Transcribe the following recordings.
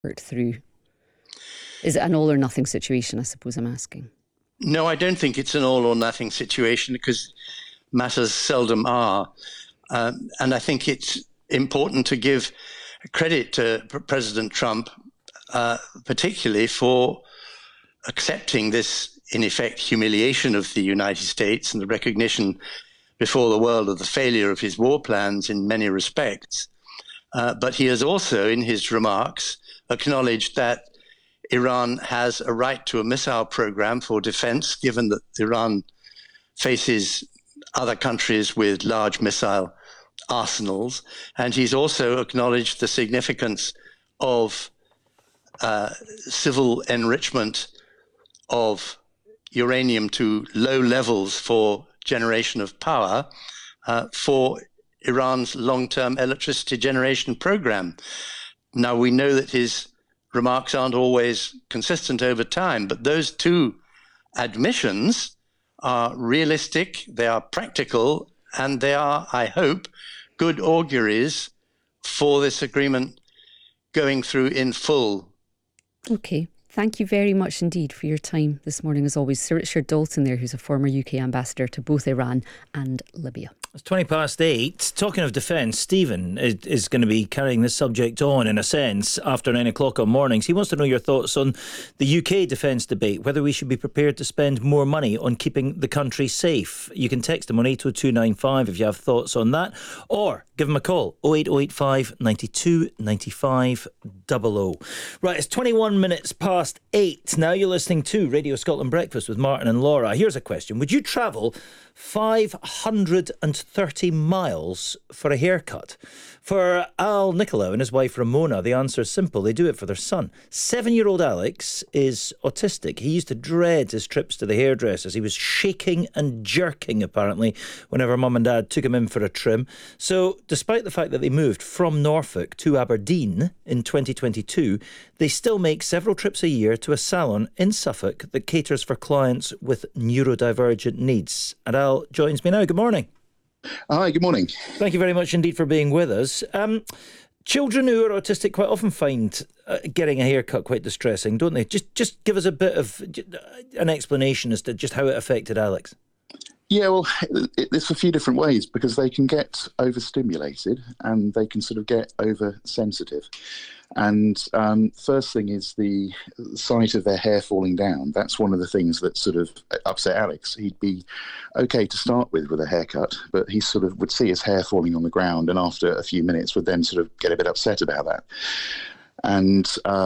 worked through? Is it an all or nothing situation, I suppose I'm asking? No, I don't think it's an all or nothing situation, because matters seldom are. And I think it's important to give credit to President Trump, particularly for accepting this, in effect, humiliation of the United States and the recognition before the world of the failure of his war plans in many respects. But he has also, in his remarks, acknowledged that Iran has a right to a missile program for defense, given that Iran faces other countries with large missile arsenals. And he's also acknowledged the significance of civil enrichment of uranium to low levels for generation of power for Iran's long-term electricity generation program. Now, we know that his remarks aren't always consistent over time, but those two admissions are realistic, they are practical, and they are, I hope, good auguries for this agreement going through in full. Okay. Thank you very much indeed for your time this morning, as always. Sir Richard Dalton there, who's a former UK ambassador to both Iran and Libya. It's 8:20. Talking of defence, Stephen is going to be carrying this subject on, in a sense, after 9 o'clock on mornings. He wants to know your thoughts on the UK defence debate, whether we should be prepared to spend more money on keeping the country safe. You can text him on 80295 if you have thoughts on that, or give him a call, 08085 92 95 00. Right, it's 21 minutes past 8. Now you're listening to Radio Scotland Breakfast with Martin and Laura. Here's a question. Would you travel 530 miles for a haircut? For Al Nicolau and his wife Ramona, the answer is simple. They do it for their son. 7-year-old Alex is autistic. He used to dread his trips to the hairdressers. He was shaking and jerking, apparently, whenever mum and dad took him in for a trim. So, despite the fact that they moved from Norfolk to Aberdeen in 2022, they still make several trips a year to a salon in Suffolk that caters for clients with neurodivergent needs. And Al joins me now. Good morning. Hi, good morning. Thank you very much indeed for being with us. Children who are autistic quite often find getting a haircut quite distressing, don't they? Just give us a bit of an explanation as to just how it affected Alex. Yeah, well, it's a few different ways, because they can get overstimulated and they can sort of get oversensitive. And first thing is the sight of their hair falling down. That's one of the things that sort of upset Alex. He'd be okay to start with a haircut, but he sort of would see his hair falling on the ground, and after a few minutes would then sort of get a bit upset about that. And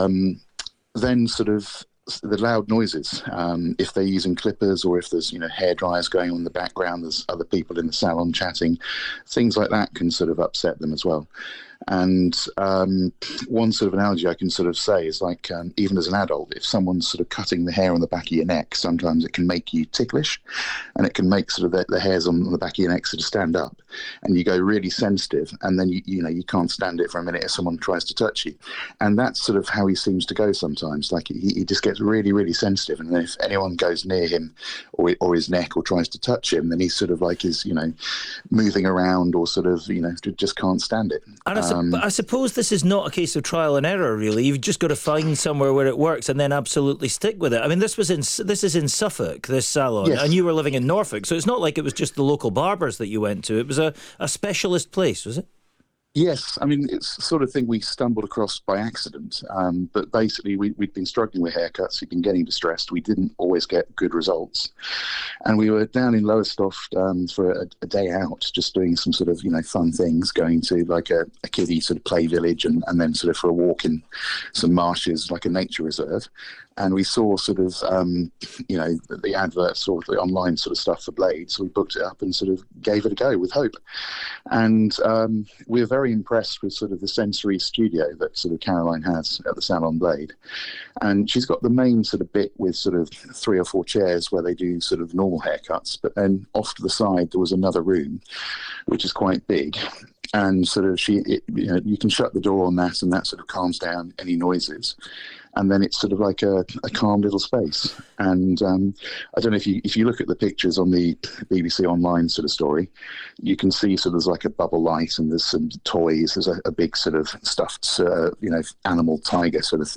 then sort of the loud noises, if they're using clippers or if there's, hair dryers going on in the background, there's other people in the salon chatting, things like that can sort of upset them as well. And one sort of analogy I can sort of say is like, even as an adult, if someone's sort of cutting the hair on the back of your neck, sometimes it can make you ticklish, and it can make sort of the hairs on the back of your neck sort of stand up, and you go really sensitive, and then you can't stand it for a minute if someone tries to touch you. And that's sort of how he seems to go sometimes. Like he just gets really, really sensitive, and then if anyone goes near him or his neck or tries to touch him, then he's sort of like is moving around or sort of just can't stand it. And I suppose this is not a case of trial and error, really. You've just got to find somewhere where it works and then absolutely stick with it. I mean, this is in Suffolk, this salon, yes. And you were living in Norfolk, so it's not like it was just the local barbers that you went to. It was a specialist place, was it? Yes, I mean, it's the sort of thing we stumbled across by accident, but basically we'd been struggling with haircuts, we'd been getting distressed, we didn't always get good results. And we were down in Lowestoft for a day out, just doing some sort of, fun things, going to like a kiddie sort of play village and then sort of for a walk in some marshes, like a nature reserve. And we saw sort of, the adverts or the online sort of stuff for Blade. So we booked it up and sort of gave it a go with hope. And we were very impressed with sort of the sensory studio that sort of Caroline has at the Salon Blade. And she's got the main sort of bit with sort of 3 or 4 chairs where they do sort of normal haircuts. But then off to the side, there was another room, which is quite big. and sort of you can shut the door on that, and that sort of calms down any noises. And then it's sort of like a calm little space. And I don't know if you look at the pictures on the BBC Online sort of story, you can see sort of there's like a bubble light and there's some toys. There's a big sort of stuffed, animal tiger sort of thing.